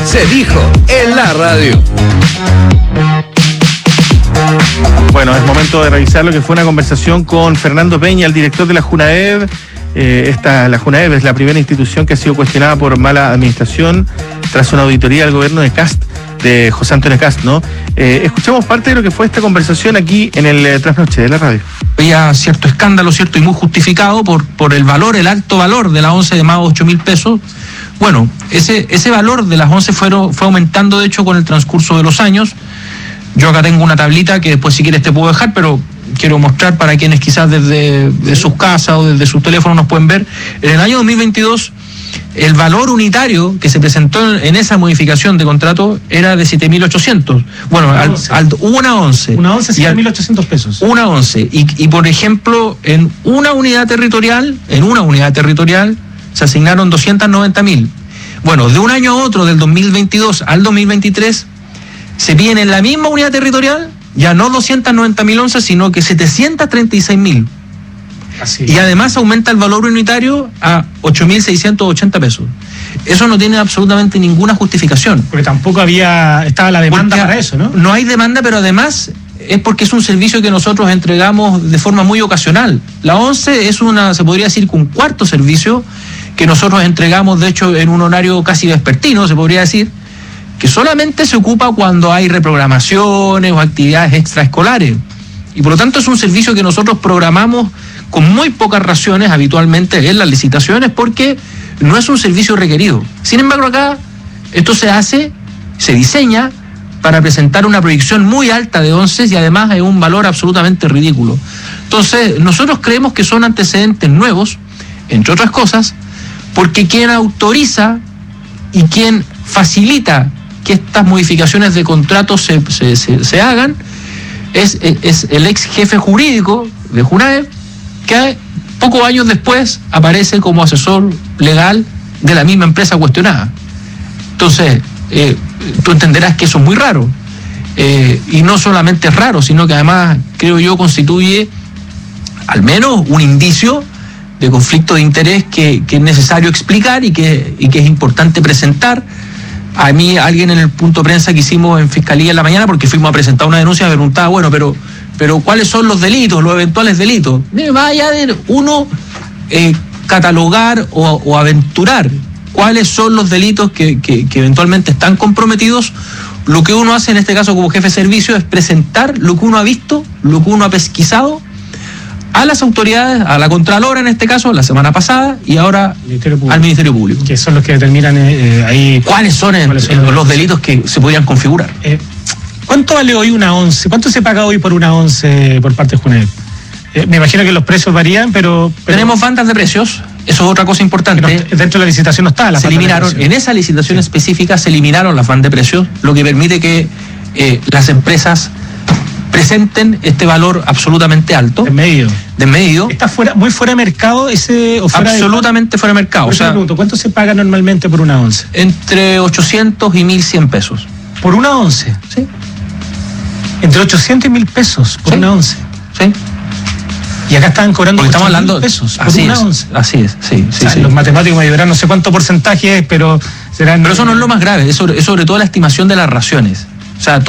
Se dijo en la radio. Bueno, es momento de revisar lo que fue una conversación con Fernando Peña, el director de la Junaed. La Junaed es la primera institución que ha sido cuestionada por mala administración tras una auditoría al gobierno de José Antonio Kast, ¿no? Escuchamos parte de lo que fue esta conversación aquí en el Trasnoche de la radio. Había cierto escándalo, cierto, y muy justificado por el valor, el alto valor de las 11 de más de 8.000 pesos. Bueno, ese valor de las 11 fue aumentando, de hecho, con el transcurso de los años. Yo acá tengo una tablita que después, si quieres, te puedo dejar, pero quiero mostrar para quienes quizás desde sus casas o desde sus teléfonos nos pueden ver. En el año 2022, el valor unitario que se presentó en esa modificación de contrato era de 7.800. Bueno, una 11. Una 11, 7.800 pesos. Una 11. Y por ejemplo, en una unidad territorial, se asignaron 290.000. Bueno, de un año a otro, del 2022 al 2023, se piden en la misma unidad territorial ya no 290.000 onzas, sino que 736.000. Y además aumenta el valor unitario a 8.680 pesos. Eso no tiene absolutamente ninguna justificación. Porque tampoco estaba la demanda para eso, ¿no? No hay demanda, pero además es porque es un servicio que nosotros entregamos de forma muy ocasional. La 11 es se podría decir, un cuarto servicio que nosotros entregamos, de hecho, en un horario casi vespertino, se podría decir, que solamente se ocupa cuando hay reprogramaciones o actividades extraescolares. Y por lo tanto es un servicio que nosotros programamos con muy pocas raciones habitualmente en las licitaciones, porque no es un servicio requerido. Sin embargo, acá esto se diseña para presentar una proyección muy alta de 11 y además es un valor absolutamente ridículo. Entonces, nosotros creemos que son antecedentes nuevos, entre otras cosas, porque quien autoriza y quien facilita que estas modificaciones de contratos se hagan es el ex jefe jurídico de Junaed, que pocos años después aparece como asesor legal de la misma empresa cuestionada. Entonces, tú entenderás que eso es muy raro. Y no solamente es raro, sino que además, creo yo, constituye al menos un indicio de conflicto de interés que es necesario explicar y que es importante presentar. A mí, alguien en el punto de prensa que hicimos en Fiscalía en la mañana, porque fuimos a presentar una denuncia, me preguntaba, bueno, pero ¿cuáles son los delitos, los eventuales delitos? Más allá de uno catalogar o aventurar cuáles son los delitos que eventualmente están comprometidos, lo que uno hace en este caso como jefe de servicio es presentar lo que uno ha visto, lo que uno ha pesquisado a las autoridades, a la Contralora en este caso, la semana pasada, y ahora al Ministerio Público. Que son los que determinan ahí... ¿Cuáles son los delitos que se podrían configurar? ¿Cuánto vale hoy una 11? ¿Cuánto se paga hoy por una 11 por parte de Junaed? Me imagino que los precios varían, pero... Tenemos bandas de precios, eso es otra cosa importante. Dentro de la licitación no está. Se eliminaron, en esa licitación específica se eliminaron las bandas de precios, lo que permite que las empresas presenten este valor absolutamente alto. De medio. ¿Está muy fuera de mercado ese? O fuera absolutamente fuera de mercado. ¿Cuánto se paga normalmente por una 11? Entre 800 y 1.100 pesos. ¿Por una 11? Sí. Entre 800 y 1.000 pesos por una 11. Sí. Y acá estaban cobrando 8.000 pesos por así una es, 11. Así es, sí. Los matemáticos me ayudarán, no sé cuánto porcentaje es, pero serán... Pero eso no es lo más grave, es sobre todo la estimación de las raciones. O sea,